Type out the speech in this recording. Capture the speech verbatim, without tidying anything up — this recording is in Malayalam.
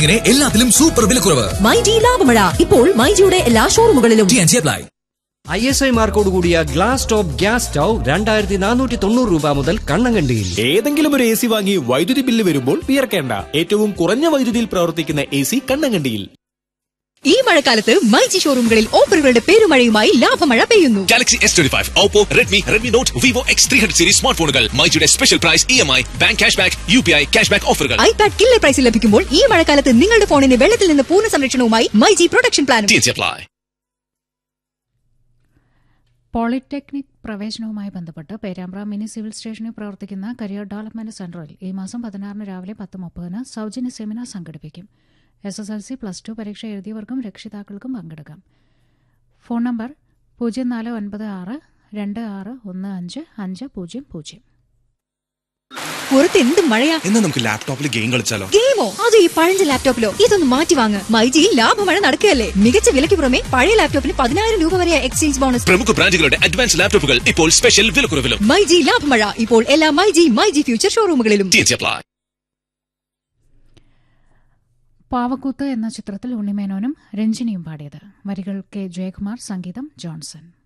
ഇങ്ങനെ എല്ലാത്തിലും സൂപ്പർ വിലക്കുറവ്. മൈജി ലാഭമഴ ഇപ്പോൾ മൈജിയുടെ എല്ലാ ഷോറൂമുകളിലും. ഐ എസ് ഐ മാർക്കോട് കൂടിയ ഗ്ലാസ് ടോപ്പ് ഗ്യാസ് സ്റ്റൗ രണ്ടായിരത്തി നാനൂറ്റി തൊണ്ണൂറ് രൂപ മുതൽ കണ്ണങ്കണ്ടിയിൽ. ഏതെങ്കിലും ഒരു എ സി വാങ്ങി വൈദ്യുതി ബില്ല് വരുമ്പോൾ വിയർക്കേണ്ട. ഏറ്റവും കുറഞ്ഞ വൈദ്യുതിയിൽ പ്രവർത്തിക്കുന്ന എ സി കണ്ണങ്കണ്ടിയിൽ. ഈ മഴക്കാലത്ത് മൈജി ഷോറൂമുകളിൽ ഓഫറുകളുടെ പേരുമഴയുമായി ലാഭമഴ പെയ്യുന്നു. Galaxy S twenty five, Oppo, Redmi, Redmi not, Vivo X three hundred series smart ഫോണുകൾ. മൈജിയുടെ special price, E M I, bank cash back, U P I cash back ഓഫറുകൾ. ഐപാഡ് കില്ലർ പ്രൈസിൽ ലഭിക്കുമ്പോൾ ഈ മഴക്കാലത്ത് നിങ്ങളുടെ ഫോണിന് വെള്ളത്തിൽ നിന്ന് പൂർണ്ണ സംരക്ഷണവുമായി മൈജി പ്രൊട്ടക്ഷൻ പ്ലാൻ. പോളിടെക്നിക് പ്രവേശനവുമായി ബന്ധപ്പെട്ട് പേരാമ്പ്ര മിനി സിവിൽ സ്റ്റേഷനിൽ പ്രവർത്തിക്കുന്ന കരിയർ ഡെവലപ്മെന്റ് സെന്ററിൽ ഈ മാസം പതിനാറിന് രാവിലെ പത്ത് മുപ്പതിന് സൗജന്യ സെമിനാർ സംഘടിപ്പിക്കും. S S L C plus two പരീക്ഷ എഴുതിയവർക്കും രക്ഷിതാക്കൾക്കും പങ്കെടുക്കാം. ഫോൺ നമ്പർ പൂജ്യം നാല് ഒൻപത് ആറ് രണ്ട് ആറ് ഒന്ന് അഞ്ച് അഞ്ച് പൂജ്യം പൂജ്യം. പുറത്ത് എന്ത് മഴയാ! എന്നാ നമുക്ക് ലാപ്ടോപ്പിൽ ഗെയിം കളിച്ചാലോ? ഗെയിമോ? അത് ഈ പഴഞ്ച ലാപ്ടോപ്പിലോ? ഇതൊന്ന് മാറ്റി വാങ്ങ്. മൈജിയിൽ ലാഭമഴ നടക്കുകയല്ലേ. മികച്ച വിലയ്ക്ക് പുറമെ പഴയ ലാപ്ടോപ്പിന് പതിനായിരം രൂപ വരെ എക്സ്ചേഞ്ച് ബോണസ്. പ്രമുഖ ബ്രാൻഡുകളുടെ അഡ്വാൻസ് ലാപ്ടോപ്പുകൾ ഇപ്പോൾ സ്പെഷ്യൽ വിലക്കുറവിലും. മൈജി ലാഭമഴ ഇപ്പോൾ എല്ലാ മൈജി മൈജി ഫ്യൂച്ചർ ഷോറൂമുകളിലും. പാവക്കൂത്ത് എന്ന ചിത്രത്തിൽ ഉണ്ണിമേനോനും രഞ്ജിനിയും പാടിയത്. വരികൾ കെ ജയകുമാർ, സംഗീതം ജോൺസൺ.